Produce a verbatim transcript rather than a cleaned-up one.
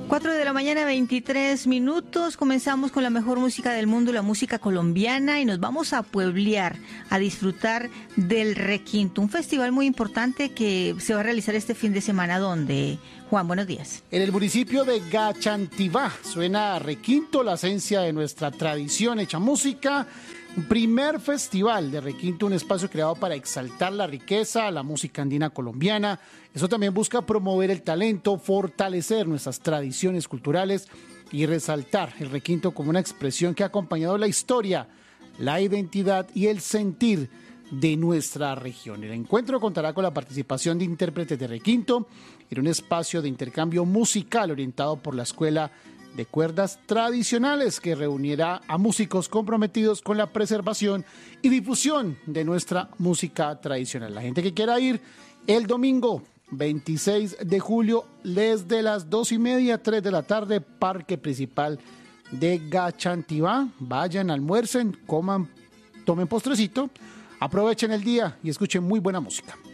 cuatro de la mañana, veintitrés minutos. Comenzamos con la mejor música del mundo, la música colombiana, y nos vamos a pueblear, a disfrutar del Requinto, un festival muy importante que se va a realizar este fin de semana. ¿Dónde? Juan, buenos días. En el municipio de Gachantivá suena Requinto, la esencia de nuestra tradición hecha música. Un primer festival de Requinto, un espacio creado para exaltar la riqueza, la música andina colombiana. Eso también busca promover el talento, fortalecer nuestras tradiciones culturales y resaltar el Requinto como una expresión que ha acompañado la historia, la identidad y el sentir de nuestra región. El encuentro contará con la participación de intérpretes de Requinto en un espacio de intercambio musical orientado por la Escuela de Cuerdas Tradicionales, que reunirá a músicos comprometidos con la preservación y difusión de nuestra música tradicional. La gente que quiera ir el domingo veintiséis de julio, desde las dos y media, tres de la tarde, Parque Principal de Gachantivá. Vayan, almuercen, coman, tomen postrecito, aprovechen el día y escuchen muy buena música.